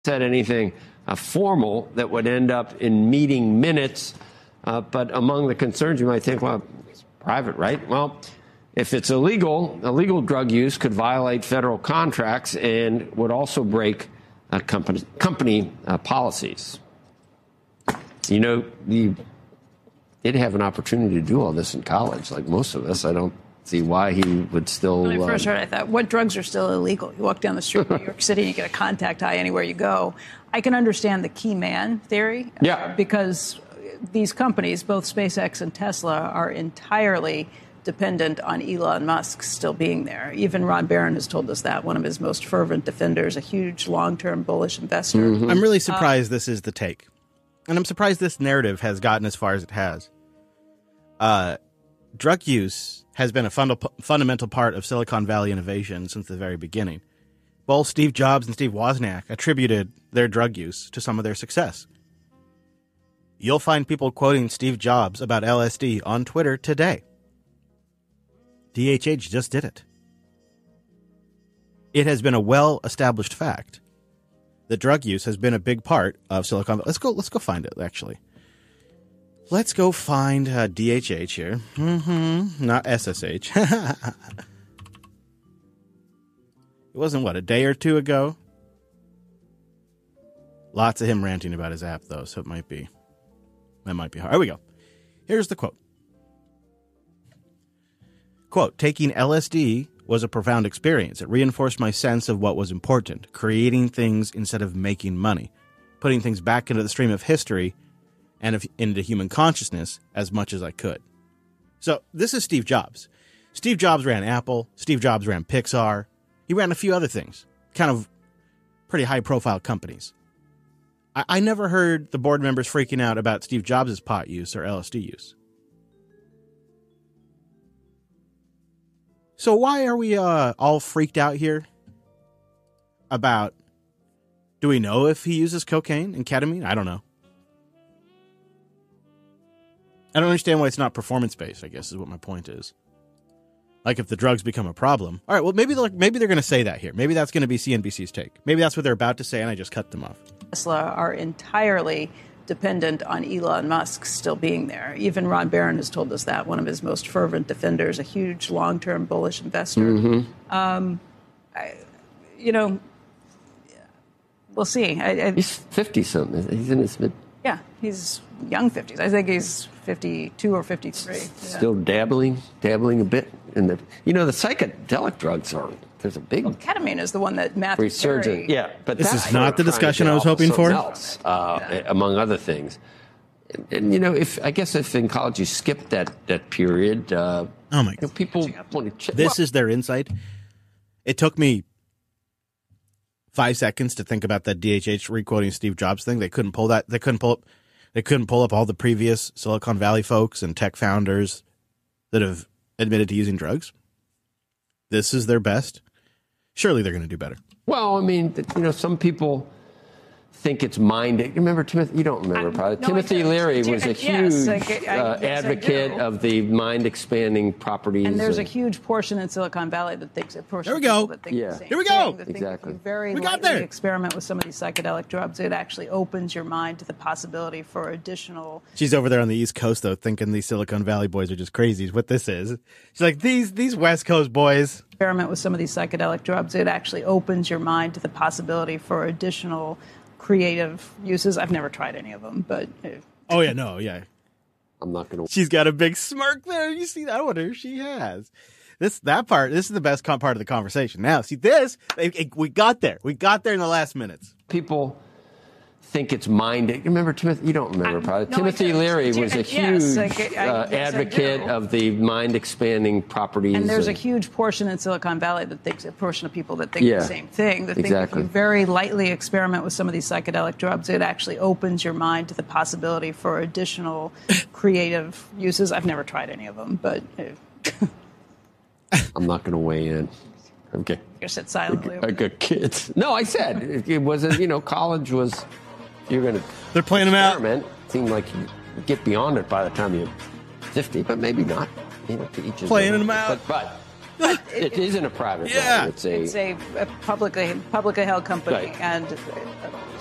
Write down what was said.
said anything formal that would end up in meeting minutes. But among the concerns, you might think, well, it's private, right? Well, if it's illegal drug use could violate federal contracts and would also break company policies. You know, you did have an opportunity to do all this in college, like most of us. I don't see why he would still... When I first heard it, I thought, what drugs are still illegal? You walk down the street in New York City and you get a contact high anywhere you go. I can understand the key man theory. Yeah. Because these companies, both SpaceX and Tesla, are entirely dependent on Elon Musk still being there. Even Ron Barron has told us that, one of his most fervent defenders, a huge long-term bullish investor. Mm-hmm. I'm really surprised this is the take. And I'm surprised this narrative has gotten as far as it has. Drug use has been a fundamental part of Silicon Valley innovation since the very beginning. Both Steve Jobs and Steve Wozniak attributed their drug use to some of their success. You'll find people quoting Steve Jobs about LSD on Twitter today. DHH just did it. It has been a well-established fact that drug use has been a big part of Silicon Valley. Let's go find it, actually. Let's go find DHH here. Not SSH. It wasn't, a day or two ago? Lots of him ranting about his app, though, so that might be hard. Here we go. Here's the quote. Quote, taking LSD was a profound experience. It reinforced my sense of what was important, creating things instead of making money, putting things back into the stream of history and into human consciousness as much as I could. So this is Steve Jobs. Steve Jobs ran Apple. Steve Jobs ran Pixar. He ran a few other things, kind of pretty high-profile companies. I never heard the board members freaking out about Steve Jobs' pot use or LSD use. So why are we all freaked out here about, do we know if he uses cocaine and ketamine? I don't know. I don't understand why it's not performance-based, I guess, is what my point is. Like, if the drugs become a problem. All right, well, maybe they're going to say that here. Maybe that's going to be CNBC's take. Maybe that's what they're about to say, and I just cut them off. Tesla are entirely dependent on Elon Musk still being there. Even Ron Barron has told us that, one of his most fervent defenders, a huge long-term bullish investor. Mm-hmm. We'll see. He's 50-something. He's in his mid... Yeah, he's young 50s. I think he's 52 or 53. Yeah. Still dabbling a bit in the... the psychedelic drugs are... There's a big... Well, ketamine is the one that Matthew resurgent. Perry... Yeah, but this is not the discussion I was hoping for. Else, among other things. And if in college you skip that period... oh, my God. People want to... This is their insight. It took me 5 seconds to think about that DHH requoting Steve Jobs thing. They couldn't pull that. They couldn't pull up all the previous Silicon Valley folks and tech founders that have admitted to using drugs. This is their best. Surely they're going to do better. Well, I mean, some people think it's mind. Remember Timothy? You don't remember, probably. No, Timothy Leary was a huge advocate of the mind-expanding properties. And there's a huge portion in Silicon Valley that thinks a portion. There we go. That think the same Here we go. Thing, exactly. Very we got there. Experiment with some of these psychedelic drugs. It actually opens your mind to the possibility for additional. She's over there on the East Coast, though, thinking these Silicon Valley boys are just crazy. What this is? She's like, these West Coast boys. Experiment with some of these psychedelic drugs. It actually opens your mind to the possibility for additional creative uses. I've never tried any of them, but... Oh, yeah, no, yeah. I'm not going to... She's got a big smirk there. You see that? I wonder if she has. This is the best part of the conversation. Now, see this? We got there. We got there in the last minutes. People think it's mind. Remember Timothy? You don't remember, probably. No, Timothy Leary was a huge advocate of the mind-expanding properties. And there's a huge portion in Silicon Valley that thinks a portion of people that think the same thing. That think if you very lightly experiment with some of these psychedelic drugs, it actually opens your mind to the possibility for additional creative uses. I've never tried any of them, but I'm not going to weigh in. Okay. You're going to sit silently. I got kids. No, I said it wasn't. College was. You're going to. They're playing them out. It seemed like you get beyond it by the time you're 50, but maybe not. To each his playing own. them out. But It isn't a private. Yeah. Right? It's a publicly held company, right. and